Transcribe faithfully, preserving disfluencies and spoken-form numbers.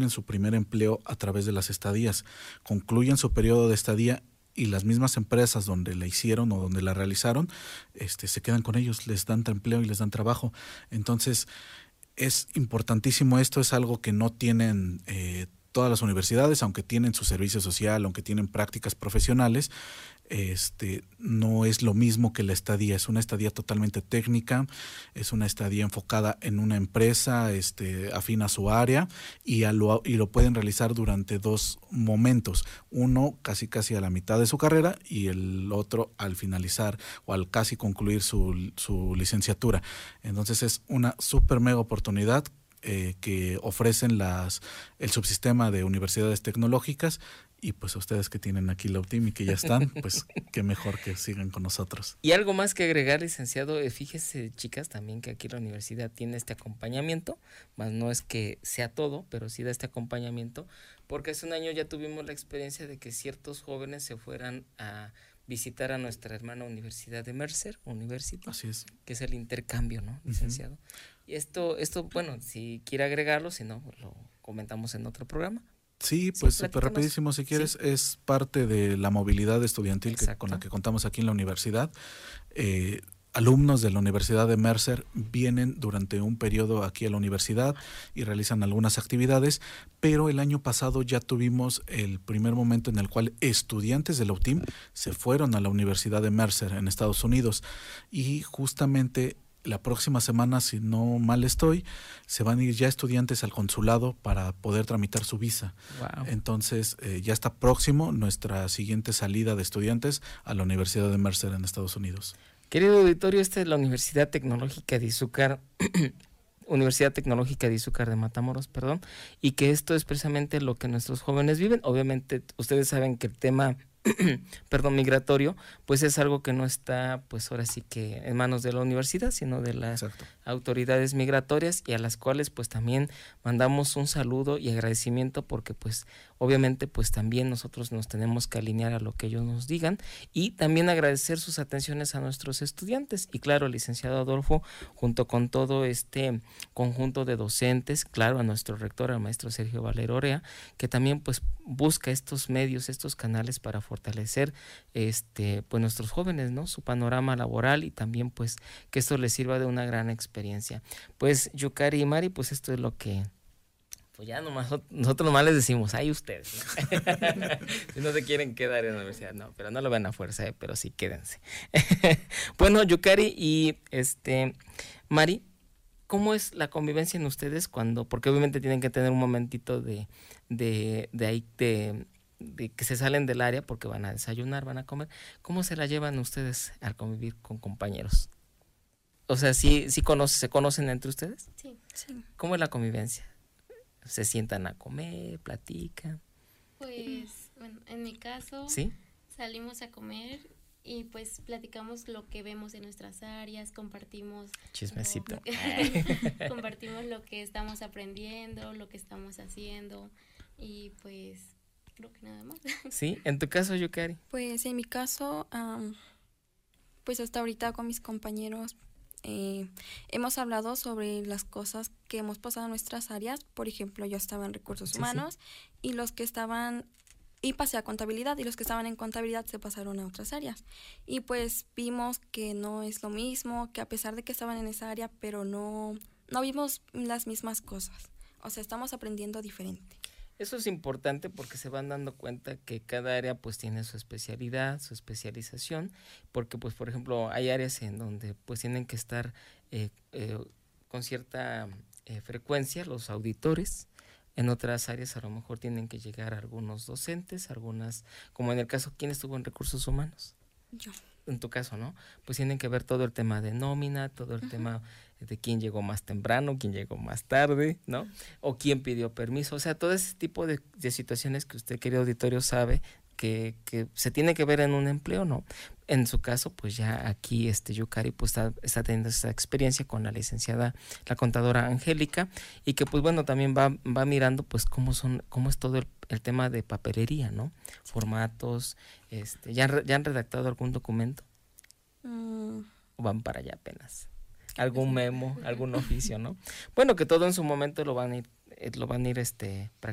obtienen su primer empleo a través de las estadías. Concluyen su periodo de estadía y las mismas empresas donde la hicieron o donde la realizaron, este, se quedan con ellos, les dan empleo y les dan trabajo. Entonces, es importantísimo esto, es algo que no tienen eh, todas las universidades, aunque tienen su servicio social, aunque tienen prácticas profesionales, este, no es lo mismo que la estadía, es una estadía totalmente técnica, es una estadía enfocada en una empresa este, afín a su área y, a lo, y lo pueden realizar durante dos momentos, uno casi casi a la mitad de su carrera y el otro al finalizar o al casi concluir su, su licenciatura. Entonces es una súper mega oportunidad eh, que ofrecen las, el subsistema de universidades tecnológicas. Y pues a ustedes que tienen aquí la U T I M y que ya están, pues qué mejor que sigan con nosotros. Y algo más que agregar, licenciado, eh, fíjese, chicas, también que aquí la universidad tiene este acompañamiento, más no es que sea todo, pero sí da este acompañamiento, porque hace un año ya tuvimos la experiencia de que ciertos jóvenes se fueran a visitar a nuestra hermana Universidad de Mercer, University. Así es. Que es el intercambio, ¿no, licenciado? Uh-huh. Y esto, esto, bueno, si quiere agregarlo, si no, lo comentamos en otro programa. Sí, pues súper sí, rapidísimo si quieres, sí. Es parte de la movilidad estudiantil que, con la que contamos aquí en la universidad. Eh, alumnos de la Universidad de Mercer vienen durante un periodo aquí a la universidad y realizan algunas actividades, pero el año pasado ya tuvimos el primer momento en el cual estudiantes de la U T I M se fueron a la Universidad de Mercer en Estados Unidos y justamente la próxima semana, si no mal estoy, se van a ir ya estudiantes al consulado para poder tramitar su visa. Wow. Entonces, eh, ya está próximo nuestra siguiente salida de estudiantes a la Universidad de Mercer en Estados Unidos. Querido auditorio, esta es la Universidad Tecnológica de Izúcar, Universidad Tecnológica de Izúcar de Matamoros, perdón, y que esto es precisamente lo que nuestros jóvenes viven. Obviamente, ustedes saben que el tema perdón, migratorio, pues es algo que no está, pues ahora sí que en manos de la universidad, sino de las Exacto. autoridades migratorias, y a las cuales pues también mandamos un saludo y agradecimiento, porque pues obviamente pues también nosotros nos tenemos que alinear a lo que ellos nos digan, y también agradecer sus atenciones a nuestros estudiantes, y claro, licenciado Adolfo, junto con todo este conjunto de docentes, claro, a nuestro rector, al maestro Sergio Valero Orea, que también pues busca estos medios, estos canales para fortalecer este pues nuestros jóvenes, ¿no? Su panorama laboral, y también pues que esto les sirva de una gran experiencia. Pues Yukari y Mari, pues esto es lo que pues ya nomás, nosotros nomás les decimos, ay ustedes, ¿no? Si no se quieren quedar en la universidad, no, pero no lo ven a fuerza, ¿eh? Pero sí quédense. Bueno, Yukari y este Mari, ¿cómo es la convivencia en ustedes cuando, porque obviamente tienen que tener un momentito de, de, de ahí, de, de que se salen del área porque van a desayunar, van a comer? ¿Cómo se la llevan ustedes al convivir con compañeros? O sea, ¿sí, sí conoce, se conocen entre ustedes? Sí, sí. ¿Cómo es la convivencia? ¿Se sientan a comer, platican? Pues, bueno, en mi caso, ¿sí? Salimos a comer y pues platicamos lo que vemos en nuestras áreas, compartimos chismecito, lo, compartimos lo que estamos aprendiendo, lo que estamos haciendo, y pues creo que nada más. ¿Sí? ¿En tu caso, Yukari? Pues en mi caso, um, pues hasta ahorita con mis compañeros eh, hemos hablado sobre las cosas que hemos pasado en nuestras áreas. Por ejemplo, yo estaba en recursos sí, humanos sí. y los que estaban y pasé a contabilidad, y los que estaban en contabilidad se pasaron a otras áreas, y pues vimos que no es lo mismo, que a pesar de que estaban en esa área, pero no, no vimos las mismas cosas, o sea, estamos aprendiendo diferente. Eso es importante porque se van dando cuenta que cada área pues tiene su especialidad, su especialización, porque pues por ejemplo hay áreas en donde pues tienen que estar eh, eh, con cierta eh, frecuencia los auditores. En otras áreas a lo mejor tienen que llegar algunos docentes, algunas, como en el caso, ¿quién estuvo en recursos humanos? Yo. En tu caso, ¿no? Pues tienen que ver todo el tema de nómina, todo el uh-huh. tema de quién llegó más temprano, quién llegó más tarde, ¿no? Uh-huh. O quién pidió permiso, o sea, todo ese tipo de, de situaciones que usted, querido auditorio, sabe que, que se tiene que ver en un empleo, ¿no? En su caso, pues ya aquí este Yukari pues está, está teniendo esta experiencia con la licenciada, la contadora Angélica, y que pues bueno, también va, va mirando pues cómo son, cómo es todo el, el tema de papelería, ¿no? Sí. Formatos, este, ¿ya, ¿ya han redactado algún documento? Mm. ¿O van para allá apenas? ¿Algún memo, algún oficio, no? Bueno, que todo en su momento lo van a ir, lo van a ir este